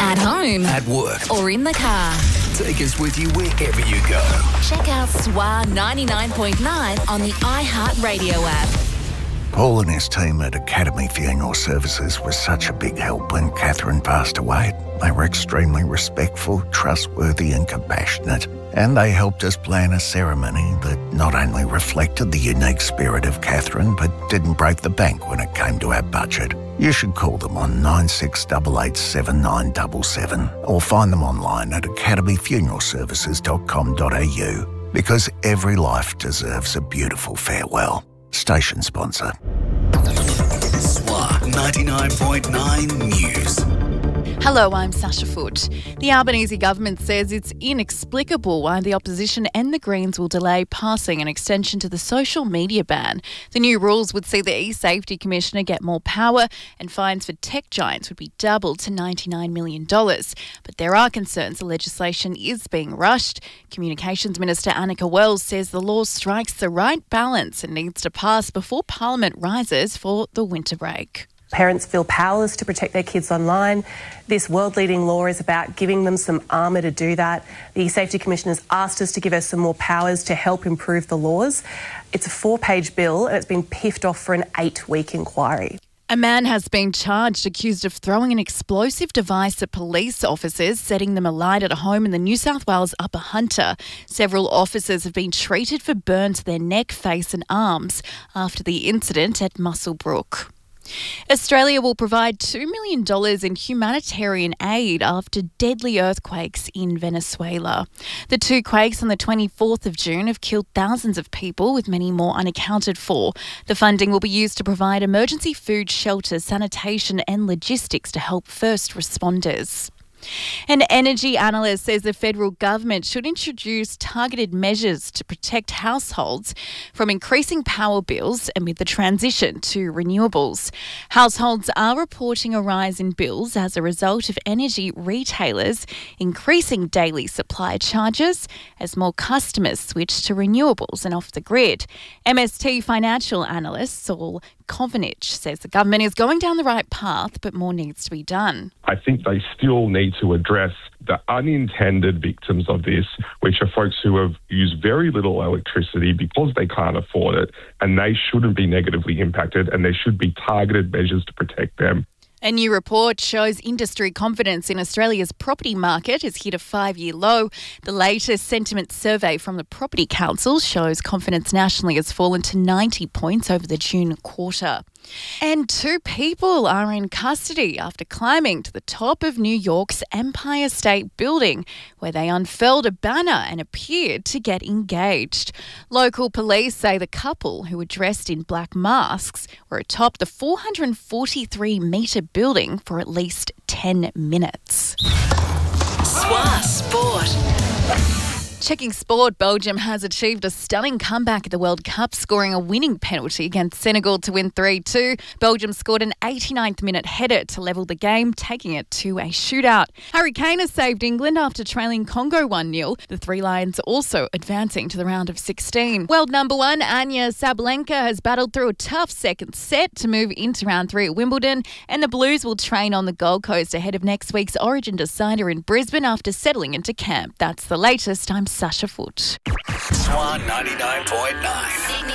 At home. At work. Or in the car. Take us with you wherever you go. Check out SWA 99.9 on the iHeartRadio app. Paul and his team at Academy Funeral Services was such a big help when Catherine passed away. They were extremely respectful, trustworthy and compassionate. And they helped us plan a ceremony that not only reflected the unique spirit of Catherine, but didn't break the bank when it came to our budget. You should call them on 96887977 or find them online at academyfuneralservices.com.au, because every life deserves a beautiful farewell. Station sponsor. SWA 99.9 News. Hello, I'm Sasha Foote. The Albanese government says it's inexplicable why the opposition and the Greens will delay passing an extension to the social media ban. The new rules would see the eSafety Commissioner get more power, and fines for tech giants would be doubled to $99 million. But there are concerns the legislation is being rushed. Communications Minister Annika Wells says the law strikes the right balance and needs to pass before Parliament rises for the winter break. Parents feel powerless to protect their kids online. This world-leading law is about giving them some armour to do that. The Safety Commission has asked us to give us some more powers to help improve the laws. It's a 4-page bill and it's been piffed off for an 8-week inquiry. A man has been charged accused of throwing an explosive device at police officers, setting them alight at a home in the New South Wales Upper Hunter. Several officers have been treated for burns to their neck, face and arms after the incident at Muswellbrook. Australia will provide $2 million in humanitarian aid after deadly earthquakes in Venezuela. The 2 quakes on the 24th of June have killed thousands of people, with many more unaccounted for. The funding will be used to provide emergency food, shelter, sanitation and logistics to help first responders. An energy analyst says the federal government should introduce targeted measures to protect households from increasing power bills amid the transition to renewables. Households are reporting a rise in bills as a result of energy retailers increasing daily supply charges as more customers switch to renewables and off the grid. MST financial analyst Saul Kovenich says the government is going down the right path, but more needs to be done. I think they still need to address the unintended victims of this, which are folks who have used very little electricity because they can't afford it, and they shouldn't be negatively impacted, and there should be targeted measures to protect them. A new report shows industry confidence in Australia's property market has hit a 5-year low. The latest sentiment survey from the Property Council shows confidence nationally has fallen to 90 points over the June quarter. And 2 people are in custody after climbing to the top of New York's Empire State Building, where they unfurled a banner and appeared to get engaged. Local police say the couple, who were dressed in black masks, were atop the 443-metre building for at least 10 minutes. SWA Sport. Checking sport, Belgium has achieved a stunning comeback at the World Cup, scoring a winning penalty against Senegal to win 3-2. Belgium scored an 89th minute header to level the game, taking it to a shootout. Harry Kane has saved England after trailing Congo 1-0. The Three Lions also advancing to the round of 16. World number 1 Anya Sabalenka has battled through a tough second set to move into round 3 at Wimbledon, and the Blues will train on the Gold Coast ahead of next week's Origin decider in Brisbane after settling into camp. That's the latest. I'm Sasha Foote. SWA 99.9.